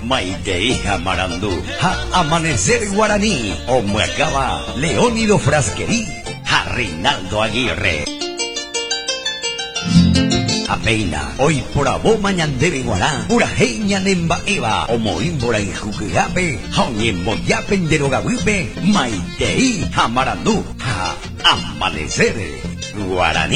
Maitei Amarandú, ha Amanecer Guaraní, o Muacaba, Leónido Frasquerí, a Reinaldo Aguirre. Apeina, hoy por abo mañandere guará, urajeña nemba eva, o moímbora en juquigape, haunien moyapen de rogabuipe, Maitei Amarandú, a Amanecer Guaraní.